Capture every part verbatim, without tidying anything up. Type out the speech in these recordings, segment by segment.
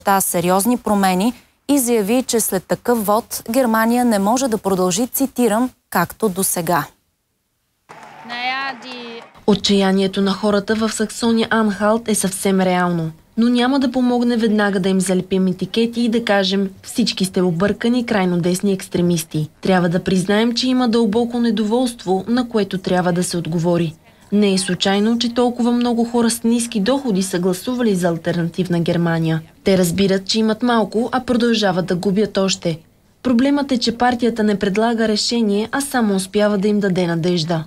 сериозни промени и заяви, че след такъв вод Германия не може да продължи, цитирам, както до сега. Отчаянието на хората в Саксония-Анхалт е съвсем реално. Но няма да помогне веднага да им залепим етикети и да кажем: всички сте объркани крайно десни екстремисти. Трябва да признаем, че има дълбоко недоволство, на което трябва да се отговори. Не е случайно, че толкова много хора с ниски доходи са гласували за алтернативна Германия. Те разбират, че имат малко, а продължават да губят още. Проблемът е, че партията не предлага решение, а само успява да им даде надежда.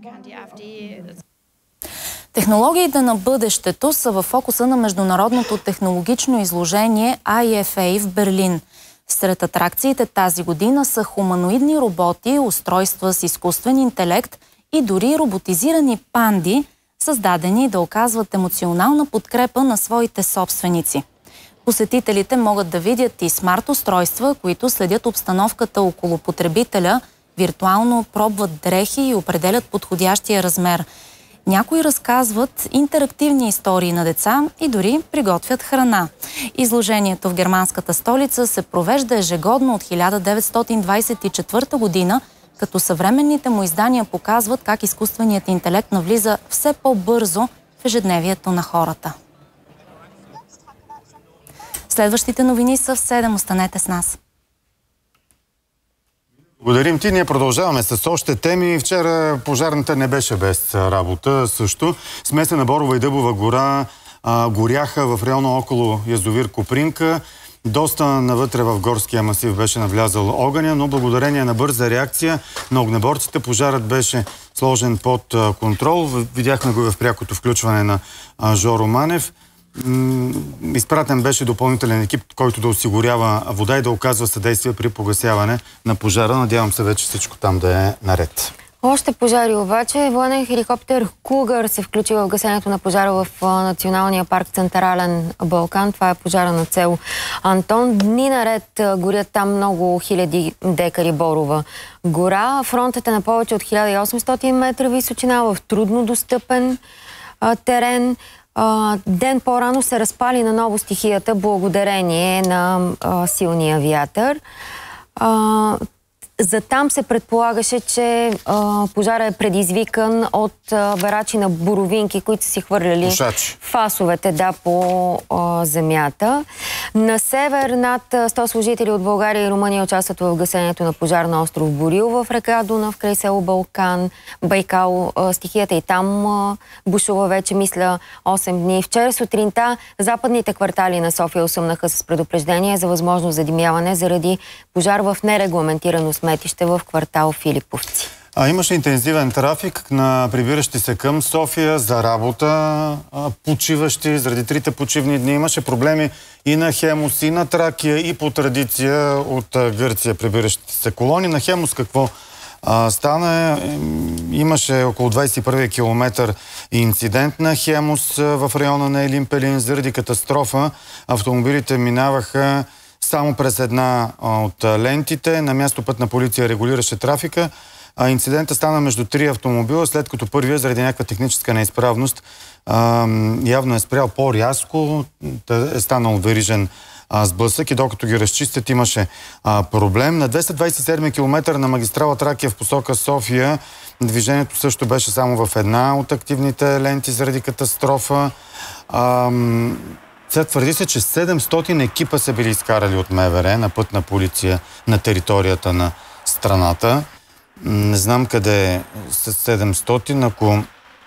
Технологиите на бъдещето са в фокуса на международното технологично изложение ай еф ей в Берлин. Сред атракциите тази година са хуманоидни роботи, устройства с изкуствен интелект и дори роботизирани панди, създадени да оказват емоционална подкрепа на своите собственици. Посетителите могат да видят и смарт устройства, които следят обстановката около потребителя, виртуално пробват дрехи и определят подходящия размер. Някои разказват интерактивни истории на деца и дори приготвят храна. Изложението в германската столица се провежда ежегодно от хиляда деветстотин двадесет и четвърта година, като съвременните му издания показват как изкуственият интелект навлиза все по-бързо в ежедневието на хората. Следващите новини са в седем. Останете с нас. Благодарим ти. Ние продължаваме с още теми. Вчера пожарната не беше без работа също. Смесена Борова и Дъбова гора а, горяха в района около язовир Копринка. Доста навътре в горския масив беше навлязал огъня, но благодарение на бърза реакция на огнеборците пожарът беше сложен под контрол. Видяхме го в прякото включване на а, Жоро Манев. Изпратен беше допълнителен екип, който да осигурява вода и да оказва съдействие при погасяване на пожара. Надявам се вече всичко там да е наред. Още пожари обаче. Военен хеликоптер Кугър се включи в гасенето на пожара в Националния парк Централен Балкан. Това е пожара на село Антон. Дни наред горят там много хиляди декари борова гора. Фронтът е на повече от хиляда и осемстотин метра височина в трудно достъпен а, терен. А, ден по-рано се разпали наново стихията благодарение на а, силния вятър. А, За там се предполагаше, че а, пожара е предизвикан от а, берачи на боровинки, които си хвърляли Пушачи. фасовете да, по а, земята. На север над сто служители от България и Румъния участват в гасенето на пожар на остров Борил в река Дунав, край село Балкан, Байкал. А, стихията и там а, бушува вече, мисля, осем дни. Вчера сутринта западните квартали на София осъмнаха с предупреждение за възможно задимяване заради пожар в нерегламентирано сметище в квартал Филиповци. А, имаше интензивен трафик на прибиращи се към София за работа, а, почиващи. Заради трите почивни дни имаше проблеми и на Хемус, и на Тракия, и по традиция от а, Гърция прибиращи се колони. На Хемус какво а, стана? Имаше около двадесет и първи километър инцидент на Хемус а, в района на Елин Пелин. Заради катастрофа автомобилите минаваха само през една от лентите. На място пътна полиция регулираше трафика. А инцидентът стана между три автомобила, след като първия заради някаква техническа неизправност а, явно е спрял по-рязко, е станал верижен а, сблъсък и докато ги разчистят имаше а, проблем. На двеста двадесет и седми километър на магистрала Тракия в посока София движението също беше само в една от активните ленти заради катастрофа. А, Сега твърди се, че седемстотин екипа са били изкарали от МВР на пътна полиция на територията на страната. Не знам къде е с седемстотин. Ако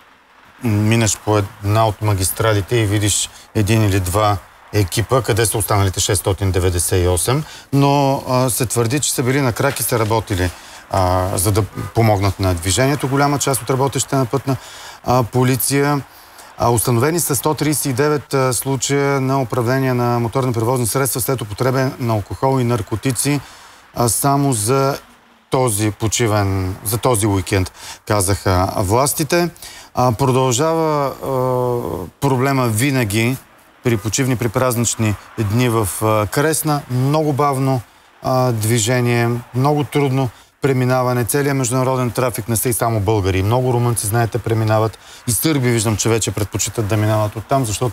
минеш по една от магистралите и видиш един или два екипа, къде са останалите шестстотин деветдесет и осем. Но а, се твърди, че са били на крак и са работили, а, за да помогнат на движението. Голяма част от работещите на пътна а, полиция. А, установени са сто тридесет и девет а, случая на управление на моторни превозни средства след употреба на алкохол и наркотици а, само за този почивен, за този уикенд, казаха властите. А, продължава а, проблема винаги при почивни, при празнични дни в а, Кресна. Много бавно а, движение, много трудно преминаване. Целият международен трафик не са и само българи. Много румънци, знаете, преминават. И сърби виждам, че вече предпочитат да минават оттам, защото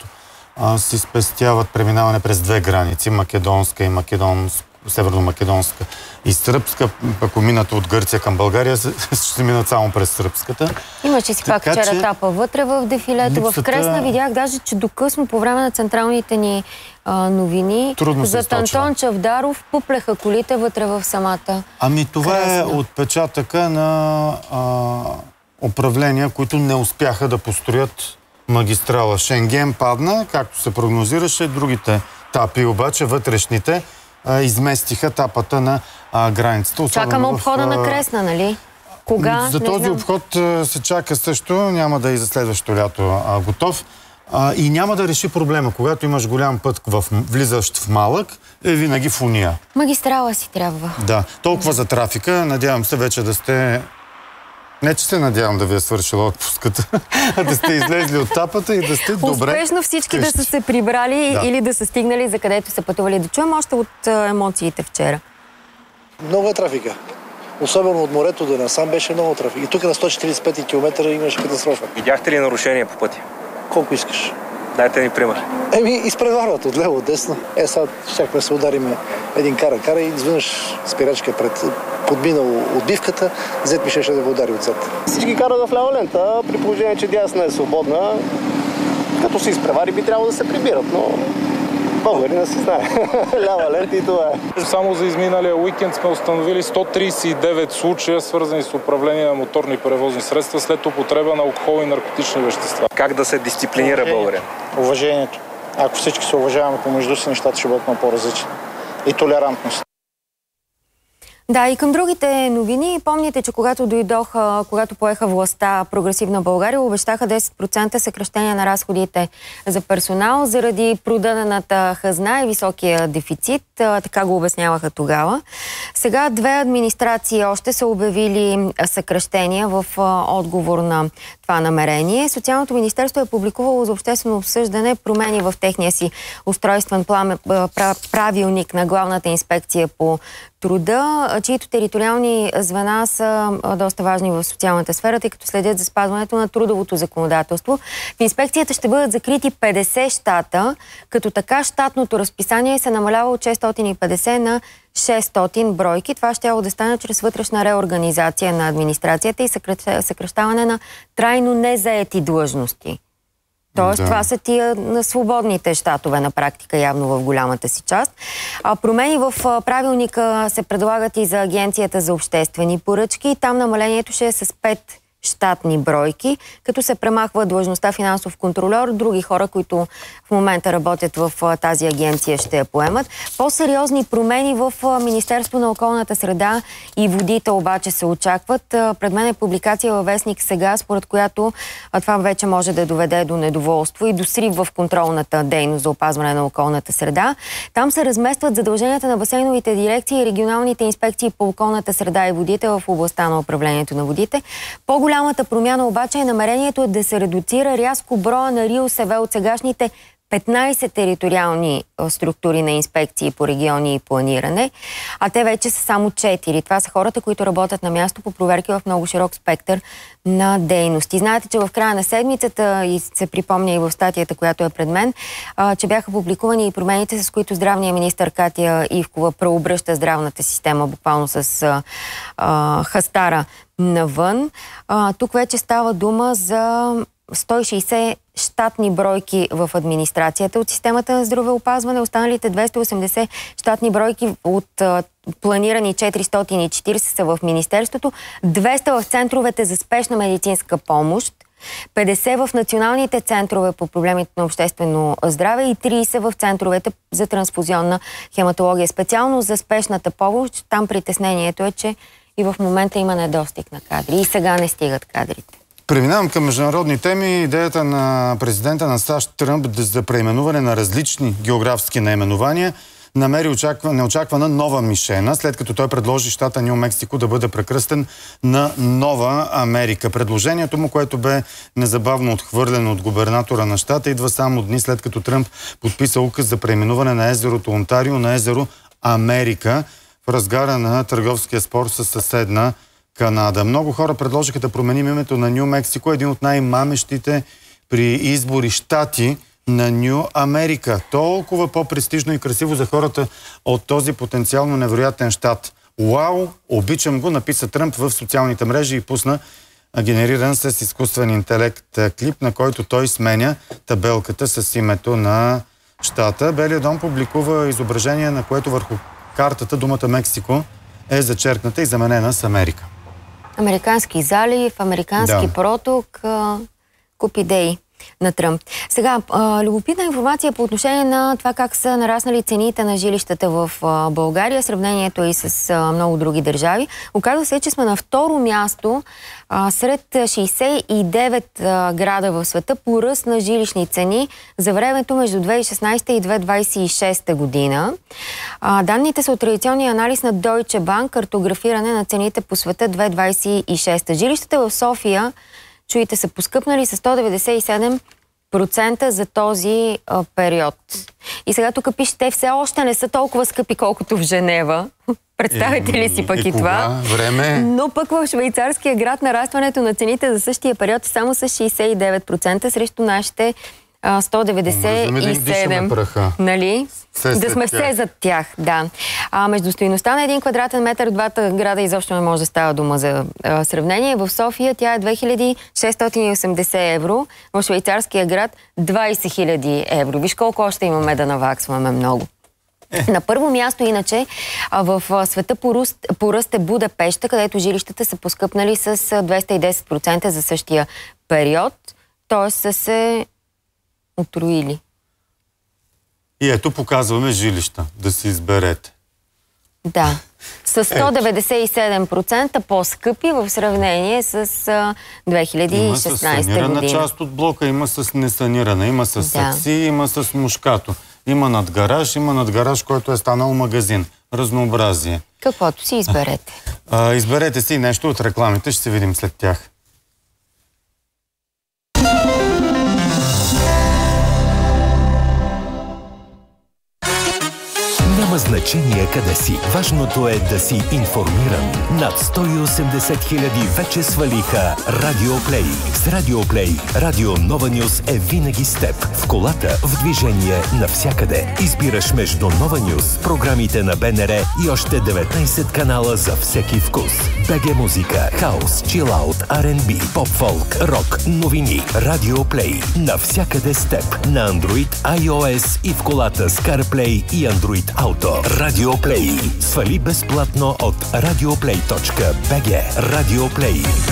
а, си спестяват преминаване през две граници, македонска и македонска, северно-македонска и сръбска. Ако минат от Гърция към България, ще минат само през сръбската. Имаше си пак вчера етапа вътре в дефилето. Липсата... В Кресна видях даже, че докъсно по време на централните ни а, новини за Антон Чавдаров пуплеха колите вътре в самата Ами това Кресна. Е отпечатъка на а, управления, които не успяха да построят магистрала. Шенген падна, както се прогнозираше, другите тапи обаче, вътрешните, изместиха тапата на а, границата. Чакаме обхода в, на Кресна, нали? Кога? За този обход а, се чака също, няма да и за следващото лято а, готов. А, и няма да реши проблема. Когато имаш голям път в, влизащ в малък, е винаги в уния. Магистрала си трябва. Да, толкова да. За трафика. Надявам се вече да сте... Не, че се надявам да ви е свършила отпуската, а да сте излезли от тапата и да сте добре. Успешно всички да са се прибрали да. Или да са стигнали за където са пътували. Да чуем още от а, емоциите вчера. Много е трафика. Особено от морето до насам беше много трафик. И тук на сто четиридесет и пет километра имаше катастрофа. Видяхте ли нарушения по пътя? Колко искаш? Дайте ни пример. Еми, изпреварват от лево, от десно. Е, сега щяхме да се удариме един кара-кара и изведнъж спирачка пред подминал отбивката, зет ми щеше да го удари отзад. Всички карат в лява лента, при положение, че дясна е свободна. Като се изпревари, би трябвало да се прибират, но българина си знае. Лява лента и това е. Само за изминалия уикенд сме установили сто тридесет и девет случая, свързани с управление на моторни превозни средства след употреба на алкохол и наркотични вещества. Как да се дисциплинира българин? Уважението. Ако всички се уважаваме помежду си, нещата ще бъдат много по-различни. И толерантност. Да, и към другите новини. Помните, че когато дойдоха, когато поеха властта Прогресивна България, обещаха десет процента съкращение на разходите за персонал заради продадената хазна и високия дефицит. Така го обясняваха тогава. Сега две администрации още са обявили съкращения в отговор на това намерение. Социалното министерство е публикувало за обществено обсъждане промени в техния си устройствен план, правилник на Главната инспекция по труда, чието териториални звена са доста важни в социалната сфера, тъй като следят за спазването на трудовото законодателство. В инспекцията ще бъдат закрити петдесет щата, като така щатното разписание се намалява от шестстотин и петдесет на шестстотин бройки. Това ще да стане чрез вътрешна реорганизация на администрацията и съкращаване на трайно незаети длъжности. Тоест, да. Това са тия на свободните щатове на практика, явно в голямата си част. А, промени в а, правилника се предлагат и за Агенцията за обществени поръчки. Там намалението ще е с пет щатни бройки, като се премахва длъжността финансов контролер. Други хора, които в момента работят в а, тази агенция, ще я поемат. По-сериозни промени в а, Министерство на околната среда и водите обаче се очакват. А, пред мен е публикация във вестник Сега, според която а, това вече може да доведе до недоволство и до срив в контролната дейност за опазване на околната среда. Там се разместват задълженията на басейновите дирекции и регионалните инспекции по околната среда и водите в областта на управлението на водите. По Голямата промяна обаче е намерението да се редуцира рязко броя на РИОСВ от сегашните петнайсет териториални структури на инспекции по региони и планиране, а те вече са само четири. Това са хората, които работят на място по проверки в много широк спектър на дейности. Знаете, че в края на седмицата, и се припомня и в статията, която е пред мен, че бяха публикувани и промените, с които здравния министър Катя Ивкова преобръща здравната система, буквално с а, хастара навън. А, тук вече става дума за сто и шейсет щатни бройки в администрацията от системата на здравеопазване, останалите двеста и осемдесет щатни бройки от а, планирани четиристотин и четирийсет са в Министерството, двеста в центровете за спешна медицинска помощ, петдесет в националните центрове по проблемите на обществено здраве и трийсет в центровете за трансфузионна хематология. Специално за спешната помощ, там притеснението е, че и в момента има недостиг на кадри. И сега не стигат кадрите. Преминавам към международни теми. Идеята на президента на САЩ Тръмп за преименуване на различни географски наименования намери очаква, неочаквана нова мишена, след като той предложи щата Ню Мексико да бъде прекръстен на Нова Америка. Предложението му, което бе незабавно отхвърлено от губернатора на щата, идва само дни след като Тръмп подписа указ за преименуване на езерото Онтарио на езеро Америка в разгара на търговския спор със съседна Канада. Много хора предложиха да променим името на Ню Мексико, един от най-мамещите при избори щати на Ню Америка. Толкова по-престижно и красиво за хората от този потенциално невероятен щат. Уау, обичам го, написа Тръмп в социалните мрежи и пусна генериран с изкуствен интелект клип, на който той сменя табелката с името на щата. Белият дом публикува изображение, на което върху картата думата Мексико е зачеркната и заменена с Америка. Американски залив, американски да. проток, куп идеи на Тръмп. Сега, любопитна информация по отношение на това как са нараснали цените на жилищата в България, сравнението и с много други държави. Оказва се, че сме на второ място сред шейсет и девет града в света по ръст на жилищни цени за времето между две хиляди и шестнадесета и две хиляди двадесет и шеста година. Данните са от традиционния анализ на Deutsche Bank, картографиране на цените по света две хиляди двадесет и шеста. Жилищата в София, чуите, са поскъпнали с сто деветдесет и седем процента за този а, период. И сега тук пише, те все още не са толкова скъпи, колкото в Женева. Представете ли си пък и, и това? Време? Но пък в швейцарския град нарастването на цените за същия период е само с шейсет и девет процента срещу нашите а, сто деветдесет и седем. Нали? Се да сме все зад тях, да. А, между стоиността на един квадратен метър в двата града изобщо не може да става дума за а, сравнение. В София тя е две хиляди шестстотин и осемдесет евро, в швейцарския град двадесет хиляди евро. Виж колко още имаме да наваксваме много. Е. На първо място, иначе, в света по ръст, по ръст е Будапеща, където жилищата са поскъпнали с двеста и десет процента за същия период, т.е. са се утроили. И ето показваме жилища, да си изберете. Да, с сто деветдесет и седем процента по-скъпи в сравнение с две хиляди и шестнадесета година. Има с санирана част от блока, има с несанирана, има с да. сакси, има с мушкато. Има надгараж, има надгараж, който е станал магазин. Разнообразие. Каквото си изберете. А, изберете си нещо от рекламите, ще се видим след тях. Няма значение къде си. Важното е да си информиран. Над сто и осемдесет хиляди вече свалиха Радиоплей. С Радиоплей Радио Нова Нюс е винаги с теб. В колата, в движение, навсякъде. Избираш между Нова Нюс, програмите на БНР и още деветнадесет канала за всеки вкус. БГ музика, хаус, чилаут, Ар енд Би, поп-фолк, рок, новини. Радиоплей. Навсякъде с теб. На Android, iOS и в колата с CarPlay и Android Auto. Радиоплей. Свали безплатно от радиоплей точка би джи. Радиоплей.